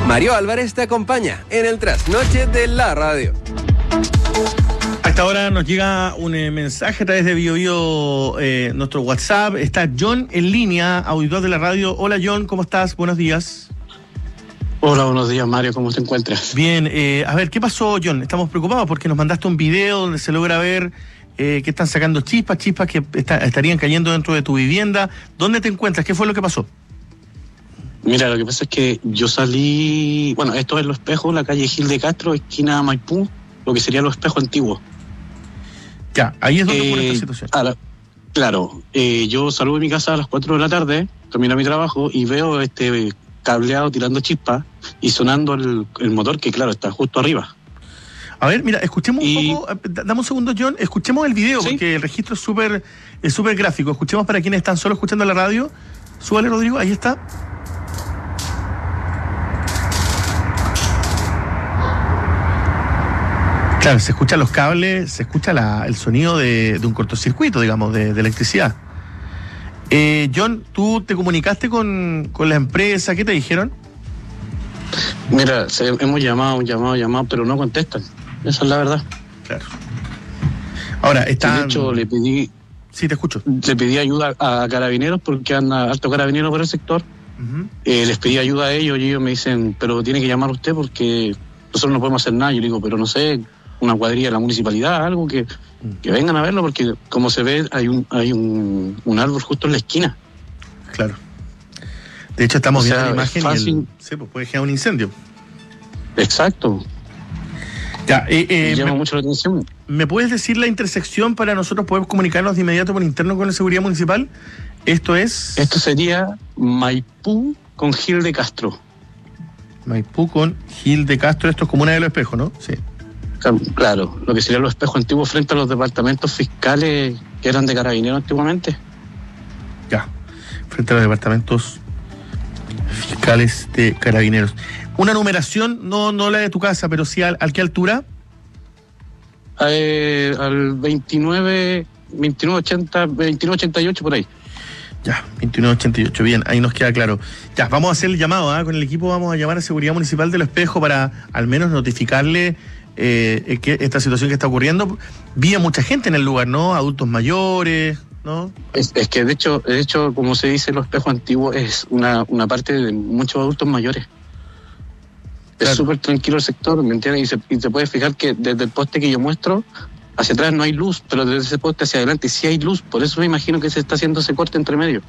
Mario Álvarez te acompaña en el trasnoche de la radio. A esta hora nos llega un mensaje a través de BioBio, nuestro WhatsApp. Está John en línea, auditor de la radio. Hola John, ¿cómo estás? Buenos días. Hola, buenos días Mario, ¿cómo te encuentras? Bien, a ver, ¿qué pasó John? Estamos preocupados porque nos mandaste un video donde se logra ver que están sacando chispas que estarían cayendo dentro de tu vivienda. ¿Dónde te encuentras? ¿Qué fue lo que pasó? Mira, lo que pasa es que yo salí, bueno, esto es Los Espejos, la calle Gil de Castro, esquina Maipú, lo que sería Los Espejos antiguos. Ya, ahí es donde ocurre esta situación. Claro, yo salgo de mi casa a las 4 de la tarde, termino mi trabajo y veo cableado tirando chispas y sonando el motor que, claro, está justo arriba. A ver, mira, escuchemos un poco, dame un segundo, John, escuchemos el video, ¿sí? Porque el registro es súper gráfico. Escuchemos para quienes están solo escuchando la radio. Súbale, Rodrigo, ahí está. Claro, se escuchan los cables, se escucha el sonido de un cortocircuito, digamos, de electricidad. John, ¿tú te comunicaste con la empresa? ¿Qué te dijeron? Mira, hemos llamado, pero no contestan. Esa es la verdad. Claro. Ahora, de hecho, le pedí... Sí, te escucho. Le pedí ayuda a carabineros porque anda alto carabinero por el sector. Uh-huh. Les pedí ayuda a ellos y ellos me dicen, pero tiene que llamar usted porque nosotros no podemos hacer nada. Yo le digo, pero no sé, una cuadrilla de la municipalidad, algo que vengan a verlo, porque como se ve hay un árbol justo en la esquina. Claro. De hecho estamos viendo la imagen y sí, pues puede generar un incendio. Exacto. Ya, llama mucho la atención. ¿Me puedes decir la intersección para nosotros poder comunicarnos de inmediato por interno con la seguridad municipal? Esto sería Maipú con Gil de Castro. Maipú con Gil de Castro, esto es comuna de Los Espejos, ¿no? Sí. Claro, lo que serían Los Espejos antiguos frente a los departamentos fiscales que eran de carabineros antiguamente. Ya, frente a los departamentos fiscales de carabineros. Una numeración, no la de tu casa, pero sí ¿al qué altura? Al 2988 por ahí. Ya, 2988, bien, ahí nos queda claro. Ya, vamos a hacer el llamado, con el equipo vamos a llamar a Seguridad Municipal de Los Espejos para al menos notificarle que esta situación que está ocurriendo. Vi a mucha gente en el lugar, ¿no? Adultos mayores, ¿no? Es que de hecho, como se dice, Los Espejos antiguos es una parte de muchos adultos mayores. Claro. Es súper tranquilo el sector, ¿me entiendes? Y te puedes fijar que desde el poste que yo muestro, hacia atrás no hay luz, pero desde ese poste hacia adelante sí hay luz. Por eso me imagino que se está haciendo ese corte entre medio.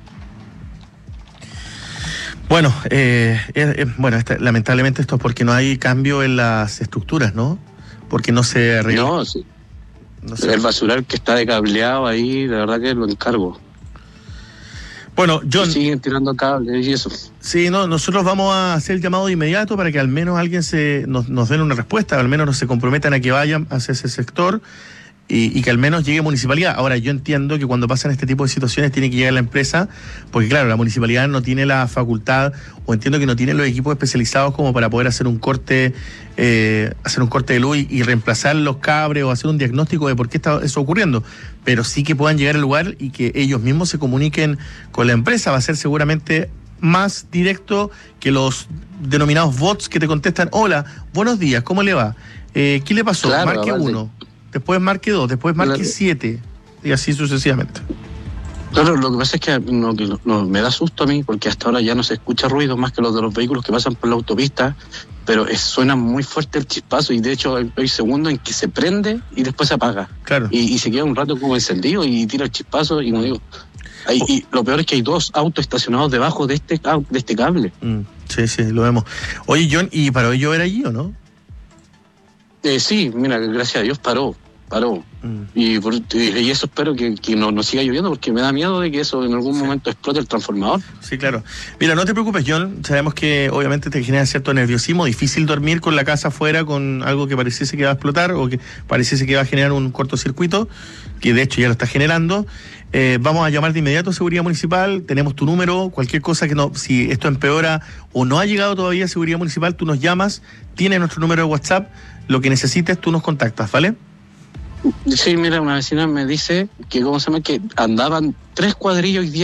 Bueno, lamentablemente esto es porque no hay cambio en las estructuras, ¿no? Porque no se arregla. No, sí. El basural que está decableado ahí, de verdad que lo encargo. Bueno, John... Y siguen tirando cables y eso. Sí, no, nosotros vamos a hacer el llamado de inmediato para que al menos alguien nos den una respuesta, al menos se comprometan a que vayan hacia ese sector y que al menos llegue municipalidad. Ahora, yo entiendo que cuando pasan este tipo de situaciones tiene que llegar la empresa, porque claro, la municipalidad no tiene la facultad, o entiendo que no tiene los equipos especializados como para poder hacer un corte de luz y reemplazar los cables o hacer un diagnóstico de por qué está eso ocurriendo, pero sí que puedan llegar al lugar y que ellos mismos se comuniquen con la empresa. Va a ser seguramente más directo que los denominados bots que te contestan: hola, buenos días, ¿cómo le va? ¿Qué le pasó? Claro, marque 1, después marque 2, después marque 7 y así sucesivamente. Claro, lo que pasa es que me da susto a mí, porque hasta ahora ya no se escucha ruido más que los de los vehículos que pasan por la autopista, pero suena muy fuerte el chispazo y de hecho hay segundos en que se prende y después se apaga. Claro. Y se queda un rato como encendido y tira el chispazo y como digo... y lo peor es que hay 2 autos estacionados debajo de este cable. Sí, lo vemos. Oye, John, ¿y paró de llover allí o no? Sí, mira, gracias a Dios paró. Y eso espero que no siga lloviendo, porque me da miedo de que eso en algún momento explote el transformador. Sí, claro. Mira, no te preocupes, John, sabemos que obviamente te genera cierto nerviosismo, difícil dormir con la casa afuera con algo que pareciese que va a explotar o que pareciese que va a generar un cortocircuito, que de hecho ya lo está generando. Vamos a llamar de inmediato a Seguridad Municipal, tenemos tu número, cualquier cosa si esto empeora o no ha llegado todavía a Seguridad Municipal, tú nos llamas, tienes nuestro número de WhatsApp, lo que necesites tú nos contactas, ¿vale? Sí, mira, una vecina me dice que, que andaban 3 cuadrillos y 10